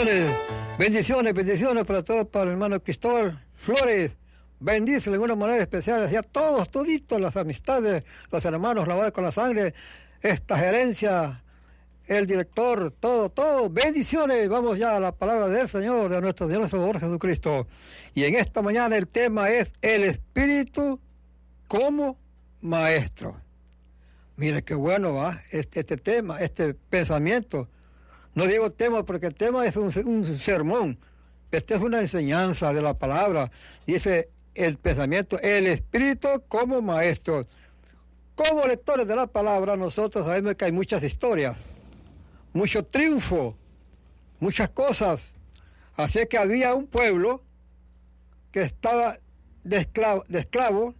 bendiciones para todos, para el hermano Cristóbal Flores. Bendice de alguna manera especial y a todos, toditos, las amistades, los hermanos lavados con la sangre, esta gerencia, el director, todo. Bendiciones. Vamos ya a la palabra del Señor, de nuestro Señor Salvador Jesucristo. Y en esta mañana el tema es el Espíritu como Maestro. Mire qué bueno va este tema, este pensamiento. No digo tema porque el tema es un sermón. Esta es una enseñanza de la palabra. Dice el pensamiento, el Espíritu como Maestro. Como lectores de la palabra, nosotros sabemos que hay muchas historias, mucho triunfo, muchas cosas. Así que había un pueblo que estaba de esclavo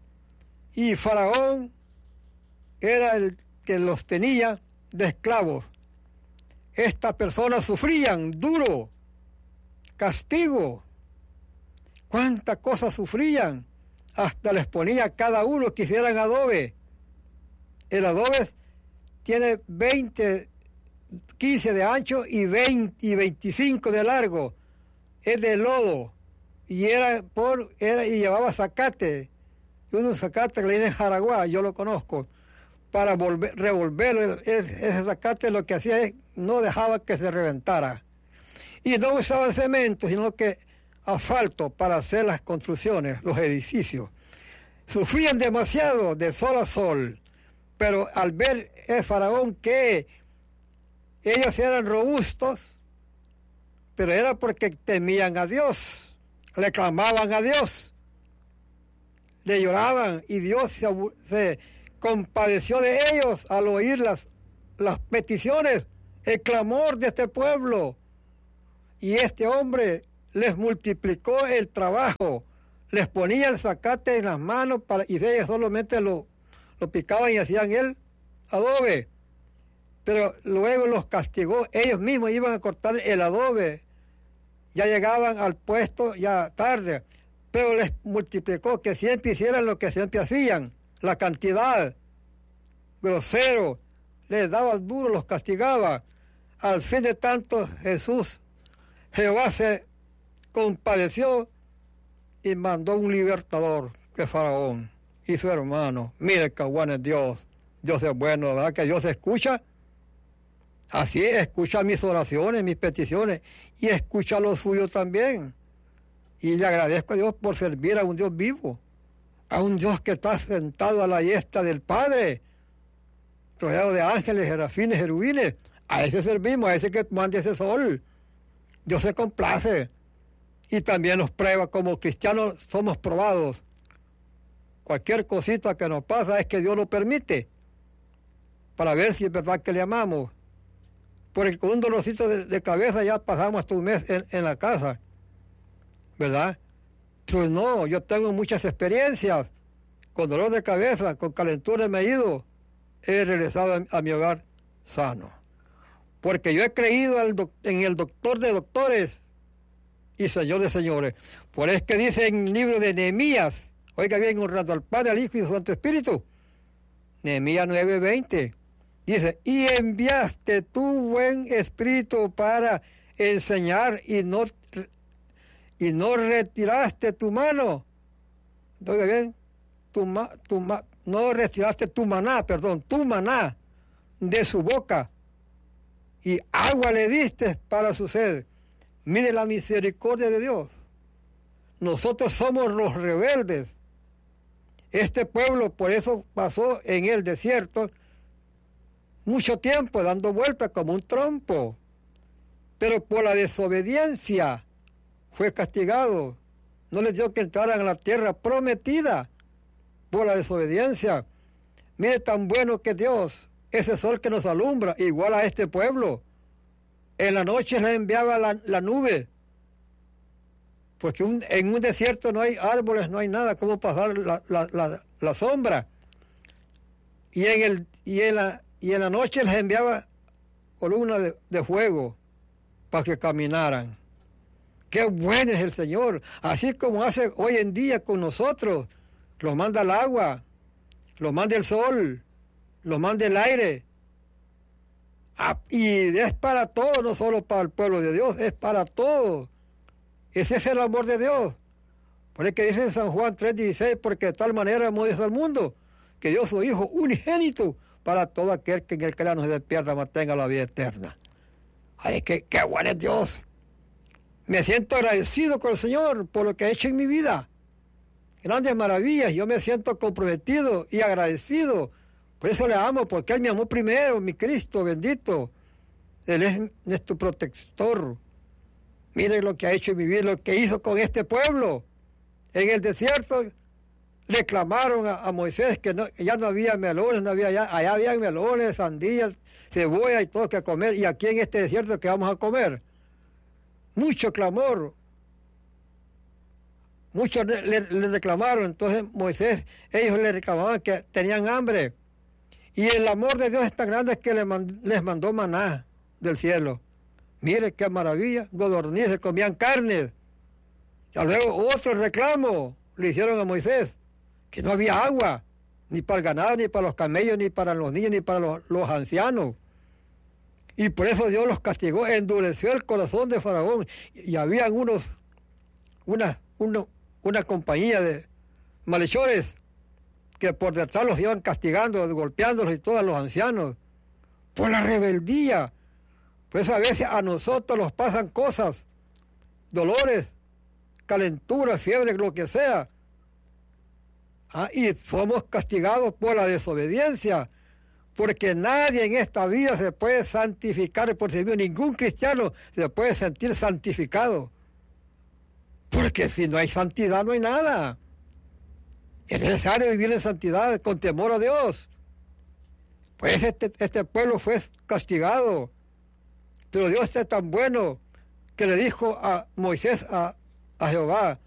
y Faraón era el que los tenía de esclavos. Estas personas sufrían duro, castigo. Cuántas cosas sufrían. Hasta les ponía a cada uno que hicieran adobe. El adobe tiene 15 de ancho y 25 de largo. Es de lodo. Y llevaba zacate. Un zacate que le dicen jaraguá, yo lo conozco. Para revolverlo, ese zacate lo que hacía es no dejaba que se reventara. Y no usaban cemento, sino que asfalto para hacer las construcciones, los edificios. Sufrían demasiado de sol a sol, pero al ver el faraón que ellos eran robustos, pero era porque temían a Dios, le clamaban a Dios, le lloraban y Dios se compadeció de ellos al oír las peticiones, el clamor de este pueblo. Y este hombre les multiplicó el trabajo, les ponía el zacate en las manos y ellos solamente lo picaban y hacían el adobe. Pero luego los castigó, ellos mismos iban a cortar el adobe, ya llegaban al puesto ya tarde, pero les multiplicó que siempre hicieran lo que siempre hacían. La cantidad, grosero, les daba duro, los castigaba. Al fin de tanto, Jehová se compadeció y mandó un libertador, que es Faraón y su hermano. Mire qué bueno es Dios. Dios es bueno, ¿verdad? Que Dios escucha. Así es, escucha mis oraciones, mis peticiones y escucha lo suyo también. Y le agradezco a Dios por servir a un Dios vivo, a un Dios que está sentado a la diestra del Padre, rodeado de ángeles, serafines, querubines. A ese servimos, a ese que manda ese sol. Dios se complace y también nos prueba. Como cristianos somos probados. Cualquier cosita que nos pasa es que Dios lo permite para ver si es verdad que le amamos. Porque con un dolorcito de cabeza ya pasamos hasta un mes en la casa, ¿verdad? Pues no, yo tengo muchas experiencias. Con dolor de cabeza, con calentura me he ido. He regresado a mi hogar sano. Porque yo he creído en el doctor de doctores y Señor de señores. Por eso es que dice en el libro de Nehemías, oiga bien, honrando al Padre, al Hijo y al Santo Espíritu. Nehemías 9:20. Dice, y enviaste tu buen espíritu para enseñar y no retiraste tu mano. Oiga bien, no retiraste tu maná de su boca. Y agua le diste para su sed. Mire la misericordia de Dios. Nosotros somos los rebeldes. Este pueblo por eso pasó en el desierto mucho tiempo dando vueltas como un trompo. Pero por la desobediencia fue castigado. No les dio que entraran a la tierra prometida por la desobediencia. Mire tan bueno que Dios, ese sol que nos alumbra, igual a este pueblo. En la noche le enviaba la nube. Porque en un desierto no hay árboles, no hay nada, cómo pasar la sombra. Y en la noche les enviaba columna de fuego para que caminaran. Qué bueno es el Señor. Así como hace hoy en día con nosotros. Los manda el agua, los manda el sol, los manda el aire. Y es para todos, no solo para el pueblo de Dios, es para todos. Ese es el amor de Dios. Por eso que dice en San Juan 3:16, porque de tal manera amó Dios al mundo, que dio su Hijo unigénito para todo aquel que en el crea no se despierta, mantenga la vida eterna. Ay, qué bueno es Dios. Me siento agradecido con el Señor por lo que ha hecho en mi vida. Grandes maravillas, yo me siento comprometido y agradecido. Por eso le amo, porque Él me amó primero, mi Cristo bendito. Él es nuestro protector. Miren lo que ha hecho en mi vida, lo que hizo con este pueblo. En el desierto le clamaron a Moisés que ya no había melones, allá había melones, sandías, cebolla y todo que comer. Y aquí en este desierto, ¿qué vamos a comer? Mucho clamor. Muchos le reclamaron. Entonces ellos le reclamaban que tenían hambre. Y el amor de Dios es tan grande que les mandó maná del cielo. Mire qué maravilla. Codornices comían carne. Y luego otro reclamo le hicieron a Moisés, que no había agua, ni para el ganado, ni para los camellos, ni para los niños, ni para los ancianos. Y por eso Dios los castigó, endureció el corazón de Faraón. Y habían una compañía de malhechores que por detrás los iban castigando, golpeándolos y todos los ancianos, por la rebeldía. Por eso a veces a nosotros nos pasan cosas, dolores, calentura, fiebre, lo que sea. Y somos castigados por la desobediencia, porque nadie en esta vida se puede santificar por sí mismo, ningún cristiano se puede sentir santificado, porque si no hay santidad no hay nada. Es necesario vivir en santidad, con temor a Dios. Pues este pueblo fue castigado, pero Dios es tan bueno que le dijo a Moisés, a Jehová,